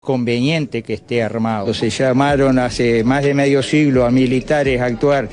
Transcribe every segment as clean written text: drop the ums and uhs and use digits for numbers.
conveniente que esté armado. Se llamaron hace más de medio siglo a militares a actuar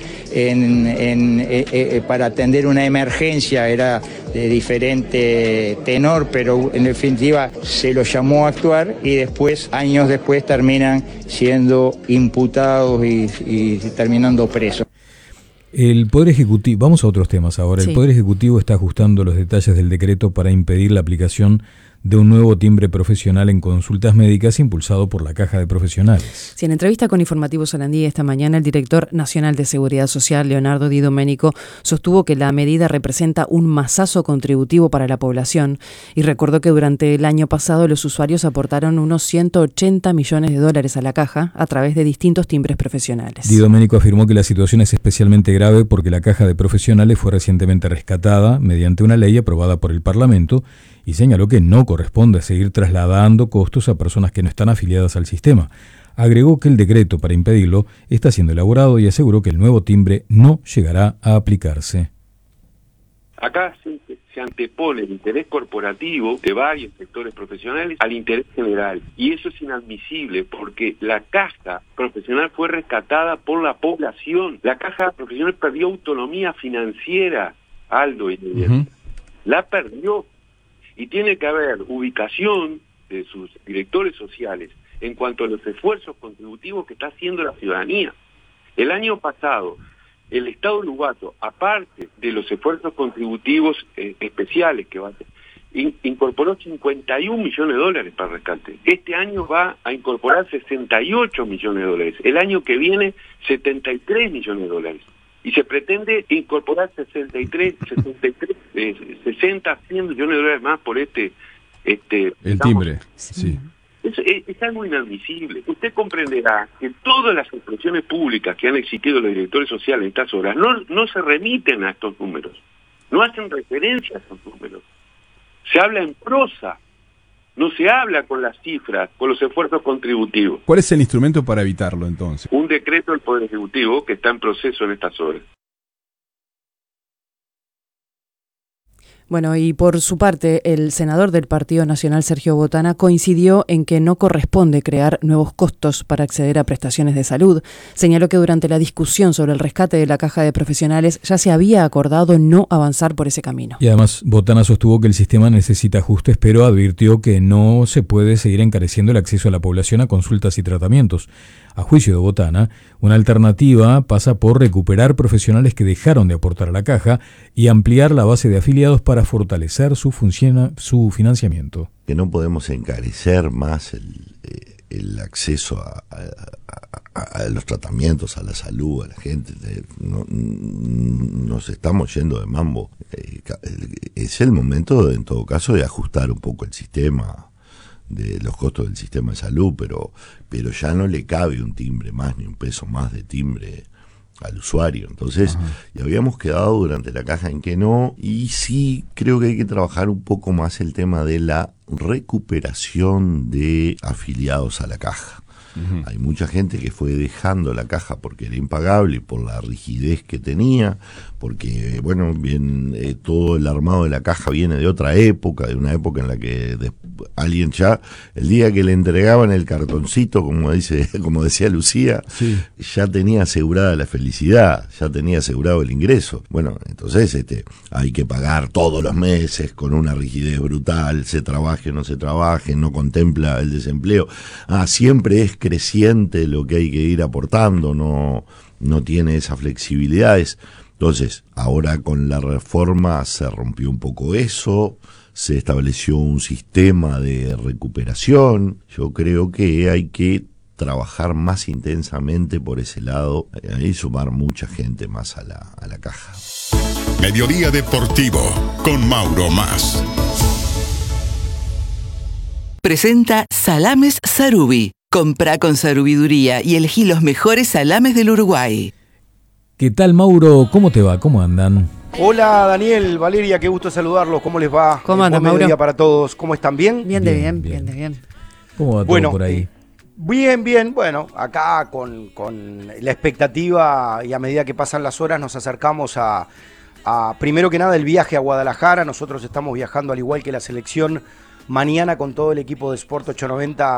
para atender una emergencia, era de diferente tenor, pero en definitiva se los llamó a actuar y después, años después, terminan siendo imputados y terminando presos. El Poder Ejecutivo, vamos a otros temas ahora. Sí. El Poder Ejecutivo está ajustando los detalles del decreto para impedir la aplicación de un nuevo timbre profesional en consultas médicas impulsado por la Caja de Profesionales. Sí, en entrevista con Informativo Sarandí esta mañana, el director nacional de Seguridad Social, Leonardo Di Domenico, sostuvo que la medida representa un masazo contributivo para la población y recordó que durante el año pasado los usuarios aportaron unos 180 millones de dólares a la Caja a través de distintos timbres profesionales. Di Domenico afirmó que la situación es especialmente grave porque la Caja de Profesionales fue recientemente rescatada mediante una ley aprobada por el Parlamento y señaló que no corresponde seguir trasladando costos a personas que no están afiliadas al sistema. Agregó que el decreto para impedirlo está siendo elaborado y aseguró que el nuevo timbre no llegará a aplicarse. Acá se antepone el interés corporativo de varios sectores profesionales al interés general. Y eso es inadmisible porque la caja profesional fue rescatada por la población. La caja profesional perdió autonomía financiera, Aldo y la perdió. Y tiene que haber ubicación de sus directores sociales en cuanto a los esfuerzos contributivos que está haciendo la ciudadanía. El año pasado, el Estado uruguayo, aparte de los esfuerzos contributivos especiales que va a hacer, incorporó 51 millones de dólares para rescate. Este año va a incorporar 68 millones de dólares. El año que viene, 73 millones de dólares. Y se pretende incorporar 60, 100 millones de dólares más por el timbre, sí. Es algo inadmisible. Usted comprenderá que todas las expresiones públicas que han existido los directores sociales en estas horas no se remiten a estos números, no hacen referencia a estos números. Se habla en prosa, no se habla con las cifras, con los esfuerzos contributivos. ¿Cuál es el instrumento para evitarlo entonces? Un decreto del Poder Ejecutivo que está en proceso en estas horas. Bueno, y por su parte, el senador del Partido Nacional, Sergio Botana, coincidió en que no corresponde crear nuevos costos para acceder a prestaciones de salud. Señaló que durante la discusión sobre el rescate de la Caja de Profesionales ya se había acordado no avanzar por ese camino. Y además, Botana sostuvo que el sistema necesita ajustes, pero advirtió que no se puede seguir encareciendo el acceso a la población a consultas y tratamientos. A juicio de Botana, una alternativa pasa por recuperar profesionales que dejaron de aportar a la Caja y ampliar la base de afiliados para fortalecer su financiamiento. Que no podemos encarecer más el acceso a los tratamientos, a la salud, a la gente. Nos estamos yendo de mambo. Es el momento, en todo caso, de ajustar un poco el sistema de los costos del sistema de salud, pero ya no le cabe un timbre más, ni un peso más de timbre al usuario. Entonces, ya habíamos quedado durante la caja en que no, y sí creo que hay que trabajar un poco más el tema de la recuperación de afiliados a la caja. Hay mucha gente que fue dejando la caja porque era impagable y por la rigidez que tenía, porque, bueno, bien, todo el armado de la caja viene de otra época, de una época en la que alguien ya, el día que le entregaban el cartoncito, como decía Lucía, sí, ya tenía asegurada la felicidad, ya tenía asegurado el ingreso. Bueno, entonces hay que pagar todos los meses con una rigidez brutal, se trabaje o no se trabaje, no contempla el desempleo. Siempre es creciente lo que hay que ir aportando, no tiene esas flexibilidades. Entonces, ahora con la reforma se rompió un poco eso, se estableció un sistema de recuperación. Yo creo que hay que trabajar más intensamente por ese lado y sumar mucha gente más a la caja. Mediodía Deportivo con Mauro Mas. Presenta Salames Sarubi. Comprá con Sarubiduría y elegí los mejores salames del Uruguay. ¿Qué tal, Mauro? ¿Cómo te va? ¿Cómo andan? Hola, Daniel, Valeria, qué gusto saludarlos. ¿Cómo les va? ¿Cómo andan, Mauro? Buen mediodía para todos. ¿Cómo están? ¿Bien? Bien. ¿Cómo va todo por ahí? Bien. Bueno, acá con la expectativa y a medida que pasan las horas nos acercamos a primero que nada el viaje a Guadalajara. Nosotros estamos viajando al igual que la selección mañana con todo el equipo de Sport 890